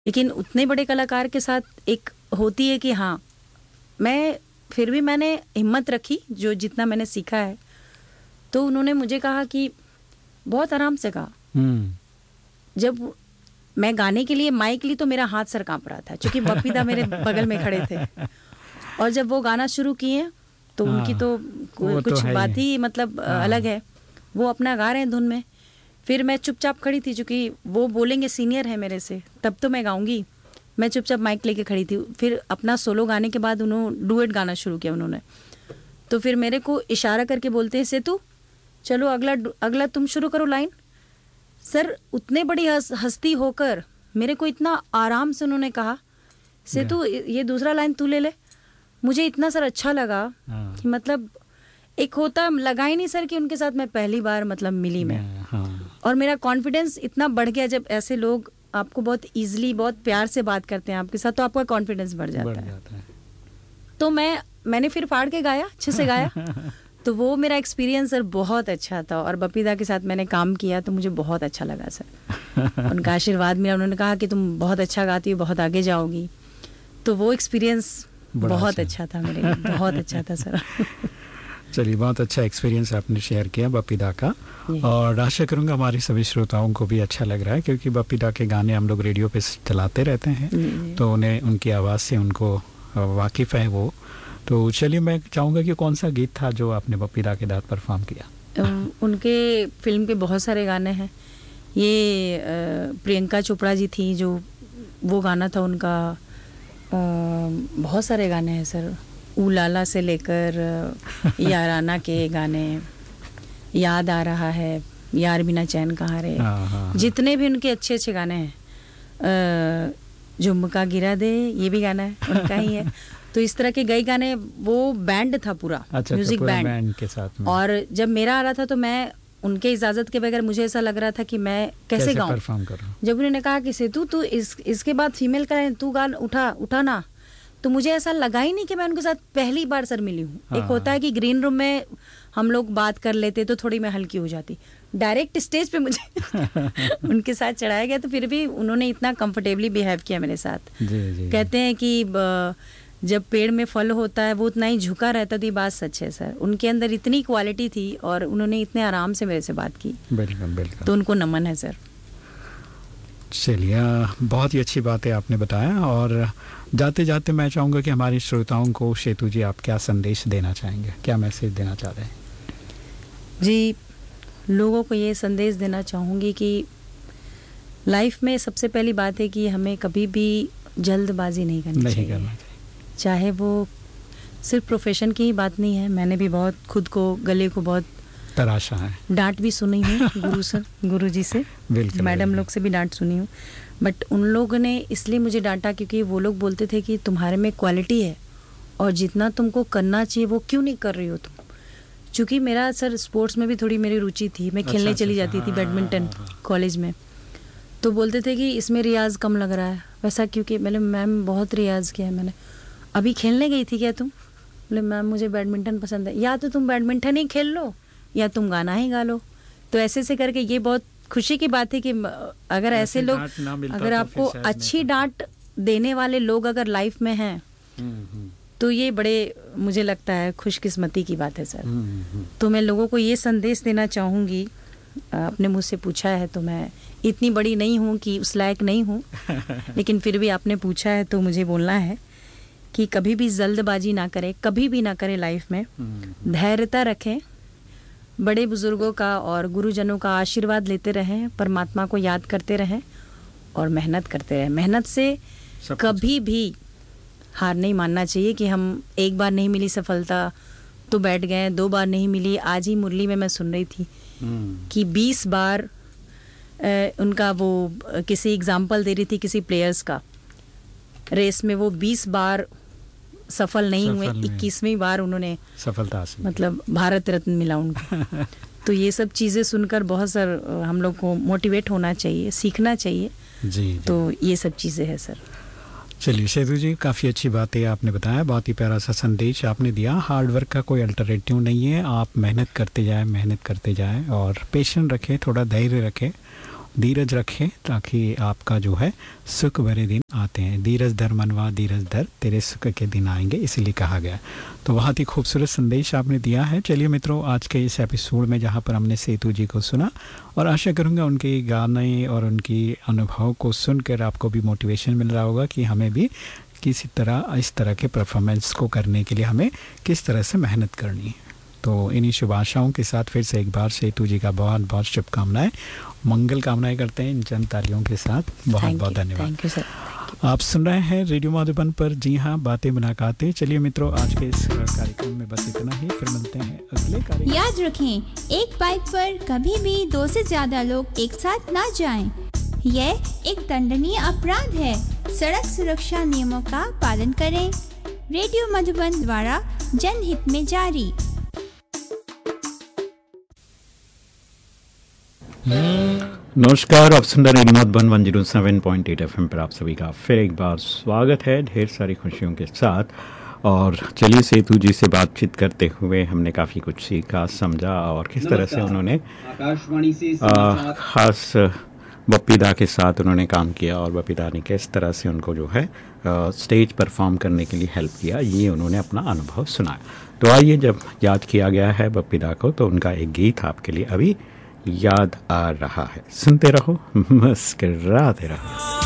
लेकिन उतने बड़े कलाकार के साथ एक होती है कि हाँ, मैं फिर भी मैंने हिम्मत रखी, जो जितना मैंने सीखा है। तो उन्होंने मुझे कहा कि बहुत आराम से कहा। जब मैं गाने के लिए माइक ली तो मेरा हाथ सर कांप रहा था, क्योंकि बप्पीदा मेरे बगल में खड़े थे। और जब वो गाना शुरू किए तो उनकी तो कुछ बात ही मतलब अलग है। वो अपना गा रहे हैं धुन में, फिर मैं चुपचाप खड़ी थी, क्योंकि वो बोलेंगे सीनियर है मेरे से, तब तो मैं गाऊंगी। मैं चुपचाप माइक लेके खड़ी थी। फिर अपना सोलो गाने के बाद उन्होंने डुएट गाना शुरू किया उन्होंने। तो फिर मेरे को इशारा करके बोलते हैं, सेतु चलो अगला तुम शुरू करो लाइन। सर उतने बड़ी हस्ती होकर मेरे को इतना आराम से उन्होंने कहा, सेतु ये दूसरा लाइन तू ले ले। मुझे इतना सर अच्छा लगा कि मतलब एक होता लगा ही नहीं सर कि उनके साथ मैं पहली बार मतलब मिली मैं। और मेरा कॉन्फिडेंस इतना बढ़ गया, जब ऐसे लोग आपको बहुत इजीली बहुत प्यार से बात करते हैं आपके साथ, तो आपका कॉन्फिडेंस बढ़ जाता है। तो मैंने फिर फाड़ के गाया, अच्छे से गाया। तो वो मेरा एक्सपीरियंस सर बहुत अच्छा था। और बप्पीदा के साथ मैंने काम किया तो मुझे बहुत अच्छा लगा सर। उनका आशीर्वाद मिला, उन्होंने कहा कि तुम बहुत अच्छा गाती हो, बहुत आगे जाओगी। तो वो एक्सपीरियंस बहुत अच्छा था मेरे लिए, बहुत अच्छा था सर। चलिए, बहुत अच्छा एक्सपीरियंस आपने शेयर किया बप्पीदा का, और आशा करूँगा हमारे सभी श्रोताओं को भी अच्छा लग रहा है, क्योंकि बप्पीदा के गाने हम लोग रेडियो पे चलाते रहते हैं, तो उन्हें उनकी आवाज़ से उनको वाकिफ़ है वो। तो चलिए, मैं चाहूँगा कि कौन सा गीत था जो आपने बप्पीदा के साथ परफॉर्म किया? उनके फिल्म के बहुत सारे गाने हैं। ये प्रियंका चोपड़ा जी थी, जो वो गाना था उनका। बहुत सारे गाने हैं सर, उलाला से लेकर याराना के गाने, याद आ रहा है, यार बिना चैन कहाँ रे, जितने भी उनके अच्छे अच्छे गाने हैं। झुमका गिरा दे, ये भी गाना है उनका ही है। तो इस तरह के कई गाने, वो बैंड था पूरा, म्यूजिक बैंड के साथ में। और जब मेरा आ रहा था तो मैं उनके इजाजत के बगैर, मुझे ऐसा लग रहा था कि मैं कैसे गाऊं। जब उन्होंने कहा कि सेतु तू इसके बाद फीमेल का तू गा, उठा ना, तो मुझे ऐसा लगा ही नहीं कि मैं उनके साथ पहली बार सर मिली हूँ। एक होता है कि ग्रीन रूम में हम लोग बात कर लेते तो थोड़ी मैं हल्की हो जाती, डायरेक्ट स्टेज पे मुझे उनके साथ चढ़ाया गया, तो फिर भी उन्होंने इतना कंफर्टेबली बिहेव किया मेरे साथ। कहते हैं कि जब पेड़ में फल होता है वो उतना ही झुका रहता, तो ये बात सच है सर। उनके अंदर इतनी क्वालिटी थी और उन्होंने इतने आराम से मेरे से बात की। बिल्कुल। तो उनको नमन है सर। चलिए, बहुत ही अच्छी बात है आपने बताया। और जाते जाते मैं चाहूँगा कि हमारे श्रोताओं को सेतु जी आप क्या संदेश देना चाहेंगे, क्या मैसेज देना चाह रहे हैं? जी, लोगों को ये संदेश देना चाहूँगी कि लाइफ में सबसे पहली बात है कि हमें कभी भी जल्दबाजी नहीं करनी चाहिए। चाहे वो सिर्फ प्रोफेशन की ही बात नहीं है, मैंने भी बहुत खुद को, गले को बहुत तराशा है, डांट भी सुनी है गुरु जी से, मैडम लोग से भी डांट सुनी हूँ। बट उन लोगों ने इसलिए मुझे डांटा क्योंकि वो लोग बोलते थे कि तुम्हारे में क्वालिटी है और जितना तुमको करना चाहिए वो क्यों नहीं कर रही हो तुम। चूँकि मेरा सर स्पोर्ट्स में भी थोड़ी मेरी रुचि थी, मैं खेलने चली जाती थी बैडमिंटन कॉलेज में। तो बोलते थे कि इसमें रियाज कम लग रहा है, वैसा क्योंकि मैंने मैम बहुत रियाज किया है मैंने। अभी खेलने गई थी क्या तुम? बोले मैम मुझे बैडमिंटन पसंद है। या तो तुम बैडमिंटन ही खेल लो या तुम गाना ही गा लो। तो ऐसे से करके ये बहुत खुशी की बात है कि अगर ऐसे लोग, अगर आपको अच्छी डांट देने वाले लोग अगर लाइफ में हैं तो ये बड़े, मुझे लगता है खुशकिस्मती की बात है सर। तो मैं लोगों को ये संदेश देना चाहूँगी, आपने मुझसे पूछा है तो मैं इतनी बड़ी नहीं हूँ कि उस लायक नहीं हूँ लेकिन फिर भी आपने पूछा है तो मुझे बोलना है कि कभी भी जल्दबाजी ना करें, कभी भी ना करें लाइफ में। धैर्यता रखें, बड़े बुजुर्गों का और गुरुजनों का आशीर्वाद लेते रहें, परमात्मा को याद करते रहें और मेहनत करते रहें। मेहनत से कभी भी हार नहीं मानना चाहिए कि हम एक बार नहीं मिली सफलता तो बैठ गए, 2 बार नहीं मिली। आज ही मुरली में मैं सुन रही थी कि 20 बार उनका वो किसी एग्जाम्पल दे रही थी किसी प्लेयर्स का, रेस में वो 20 बार सफल नहीं हुए, 21वीं बार उन्होंने सफलता से मतलब भारत रत्न मिला उनको। तो ये सब चीज़ें सुनकर बहुत सर हम लोग को मोटिवेट होना चाहिए, सीखना चाहिए। जी। तो ये सब चीज़ें हैं सर। चलिए सेतु जी, काफ़ी अच्छी बातें आपने बताया, बहुत ही प्यारा सा संदेश आपने दिया। हार्ड वर्क का कोई अल्टरनेटिव नहीं है, आप मेहनत करते जाएं और पेशेंस रखें, थोड़ा धैर्य रखें धीरज रखें ताकि आपका जो है सुख भरे दिन आते हैं। धीरज धर मनवा धीरज धर, तेरे सुख के दिन आएंगे, इसीलिए कहा गया। तो बहुत ही खूबसूरत संदेश आपने दिया है। चलिए मित्रों, आज के इस एपिसोड में जहाँ पर हमने सेतु जी को सुना, और आशा करूँगा उनके गाने और उनकी अनुभव को सुनकर आपको भी मोटिवेशन मिल रहा होगा कि हमें भी किसी तरह इस तरह के परफॉर्मेंस को करने के लिए हमें किस तरह से मेहनत करनी है। तो इन्हीं शुभ आशाओं के साथ फिर से एक बार सेतु जी का बहुत बहुत शुभकामनाएं, मंगल कामनाएं करते हैं इन चंद तालियों के साथ। बहुत बहुत धन्यवाद। Thank you sir. आप सुन रहे हैं रेडियो मधुबन पर, जी हाँ, बातें मुलाकातें। चलिए मित्रों, आज के इस कार्यक्रम में बस इतना ही, फिर मिलते हैं अगले कार्यक्रम। याद रखें, एक बाइक पर कभी भी 2 से ज्यादा लोग एक साथ ना जाएं। यह एक दंडनीय अपराध है। सड़क सुरक्षा नियमों का पालन करें। रेडियो मधुबन द्वारा जनहित में जारी। नमस्कार, आप सुन रहे हैं मधुबन 107.8 FM पर। आप सभी का फिर एक बार स्वागत है ढेर सारी खुशियों के साथ। और चलिए, सेतु जी से बातचीत करते हुए हमने काफ़ी कुछ सीखा, समझा, और किस तरह से उन्होंने खास बप्पीदा के साथ उन्होंने काम किया और बप्पीदा ने किस तरह से उनको जो है स्टेज परफॉर्म करने के लिए हेल्प किया, ये उन्होंने अपना अनुभव सुनाया। तो आइए, जब याद किया गया है बप्पीदा को, तो उनका एक गीत आपके लिए अभी याद आ रहा है। सुनते रहो, मुस्कुराते रहो।